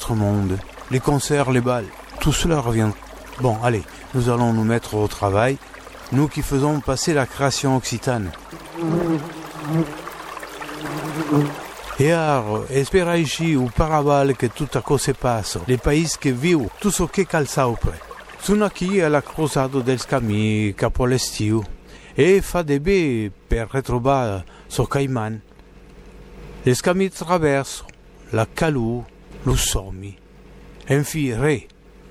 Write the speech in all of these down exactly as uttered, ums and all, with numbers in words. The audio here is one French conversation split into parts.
notre monde. Les concerts, les bals, tout cela revient. Bon, allez, nous allons nous mettre au travail, nous qui faisons passer la création occitane. E aro, spera ici o paraval che tutta cosa passa, le paesi che viu, tutto ciò che calza opre. Sono qui alla crociata del scamì capo all'estiu e fa de bé per ritrovare so caiman. Le scamì traverso, la calù, lo sommi, enfi re.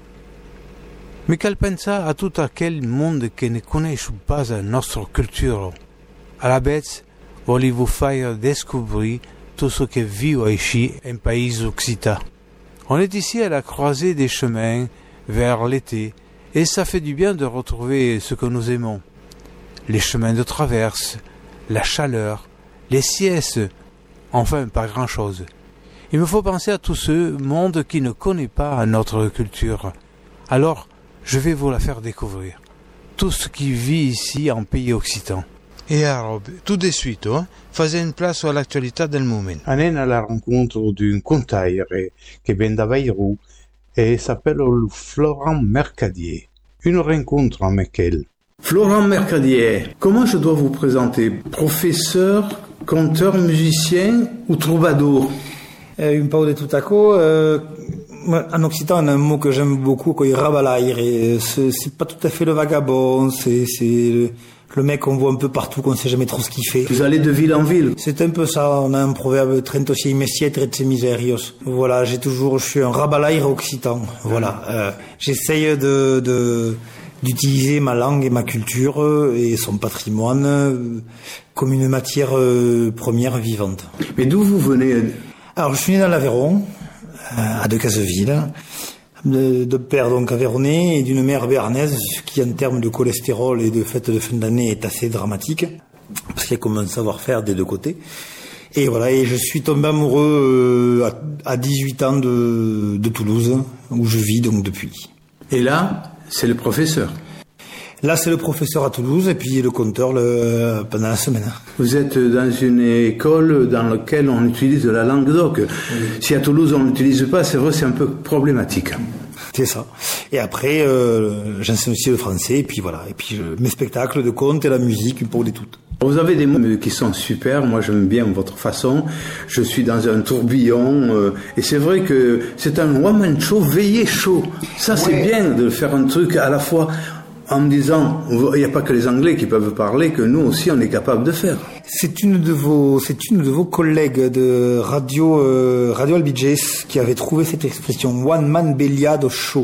Mi cal pensa a tutto quel mondo che ne conosce pas la nostra cultura. À la bête, voulez-vous faire découvrir tout ce que vit ici en pays occitan. On est ici à la croisée des chemins vers l'été et ça fait du bien de retrouver ce que nous aimons. Les chemins de traverse, la chaleur, les siestes, enfin pas grand-chose. Il me faut penser à tout ce monde qui ne connaît pas notre culture. Alors, je vais vous la faire découvrir. Tout ce qui vit ici en pays occitan. Et alors, tout de suite, hein, faisait une place à l'actualité del moment. Anem à la rencontre d'un contaire qui vient d'Aveiro et s'appelle Florent Mercadier. Une rencontre avec elle. Florent Mercadier, comment je dois vous présenter? Professeur, conteur, musicien ou troubadour? Euh, un peu de tout à coup. Euh, en occitan, on a un mot que j'aime beaucoup, qui est rabalaire. C'est, c'est pas tout à fait le vagabond, c'est, c'est le, le mec qu'on voit un peu partout, qu'on sait jamais trop ce qu'il fait. Vous allez de ville en ville? C'est un peu ça. On a un proverbe, Trento si messier, trente miserios. Voilà, j'ai toujours, je suis un rabalaire occitan. Voilà. Euh, j'essaye de, de, d'utiliser ma langue et ma culture et son patrimoine comme une matière première vivante. Mais d'où vous venez? Alors, je suis né dans l'Aveyron, à Decazeville, de, de père donc aveyronnais et d'une mère béarnaise, ce qui en termes de cholestérol et de fête de fin d'année est assez dramatique, parce qu'il y a comme un savoir-faire des deux côtés. Et voilà, et je suis tombé amoureux à, à dix-huit ans de, de Toulouse, où je vis donc depuis. Et là, c'est le professeur? Là, c'est le professeur à Toulouse et puis le conteur le, pendant la semaine. Vous êtes dans une école dans laquelle on utilise la langue d'oc. Oui. Si à Toulouse on ne l'utilise pas, c'est vrai, c'est un peu problématique. C'est ça. Et après, euh, j'enseigne aussi le français et puis voilà. Et puis je, mes spectacles de contes et la musique pour les toutes. Vous avez des mots qui sont super, moi j'aime bien votre façon, je suis dans un tourbillon, euh, et c'est vrai que c'est un one-man show veillé chaud. Ça c'est ouais. Bien de faire un truc à la fois en me disant, il n'y a pas que les Anglais qui peuvent parler, que nous aussi on est capable de faire. C'est une de vos, c'est une de vos collègues de Radio, euh, Radio Albiges qui avait trouvé cette expression, one-man belliado show.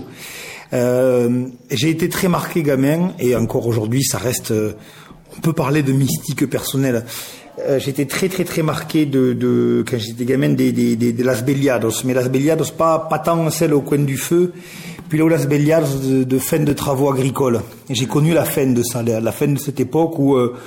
Euh, j'ai été très marqué gamin, et encore aujourd'hui ça reste... Euh, on peut parler de mystique personnelle. Euh, j'étais très très très marqué de, de quand j'étais gamin des, des, des, des Las Belliados, mais Las Belliados pas pas tant celle au coin du feu, puis là où Las Belliados de, de fin de travaux agricoles. Et j'ai connu la fin de ça, la, la fin de cette époque où euh,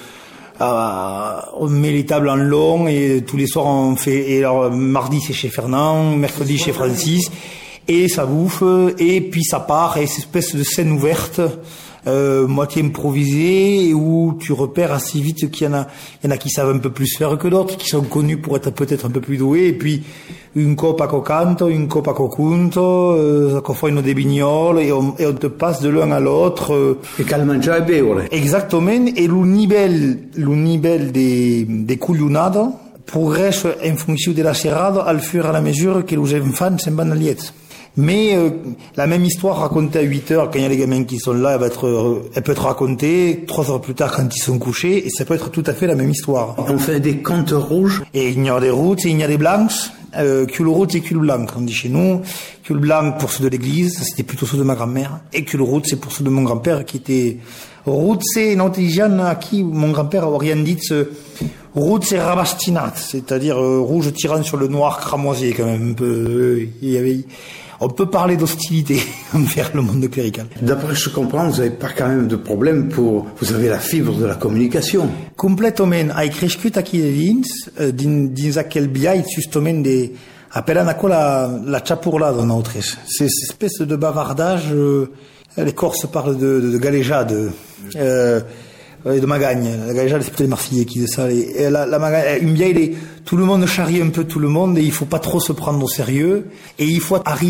euh, on met les tables en long et tous les soirs on fait. Et alors mardi c'est chez Fernand, mercredi chez Francis, et ça bouffe et puis ça part et cette espèce de scène ouverte. Euh, moitié improvisé où tu repères assez vite qu'il y en a, il y en a qui savent un peu plus faire que d'autres, qui sont connus pour être peut-être un peu plus doués, et puis une copa cocanto, une copa cocunto, euh, une de bignol, et on, et on te passe de l'un à l'autre. Euh, et cal mangiare e beure. Exactement, et le nivell, le nivell des, des cuglionado progresse en fonction de la serrade al fur et à la mesure que les enfants s'en van aliets. Mais euh, la même histoire racontée à huit heures, quand il y a les gamins qui sont là, elle, va être, euh, elle peut être racontée trois heures plus tard quand ils sont couchés, et ça peut être tout à fait la même histoire. On fait des contes rouges. Et il y a des routes et il y a des blancs, euh, cul route et cul blanc. On dit chez nous, cul blanc pour ceux de l'église, ça c'était plutôt ceux de ma grand-mère, et cul route c'est pour ceux de mon grand-père qui était... Route c'est une intelligence à qui mon grand-père a rien dit, route c'est rabastinat, c'est-à-dire euh, rouge tirant sur le noir cramoisi quand même un peu. Euh, il y avait... On peut parler d'hostilité envers le monde clérical. D'après ce que je comprends, vous n'avez pas quand même de problème pour... Vous avez la fibre de la communication. Complètement. Ai crescut aquí de dins, dins, dins aquel biais justement de... Appelant a la, la chapurlada nosaltres. C'est cette espèce de bavardage... Euh, les Corses parlent de, de, de galéjade, euh, de magagne. La galéjade, c'est plutôt les Marseillais qui disent ça. Et la, la magagne, une biais, tout le monde charrie un peu tout le monde et il faut pas trop se prendre au sérieux. Et il faut arriver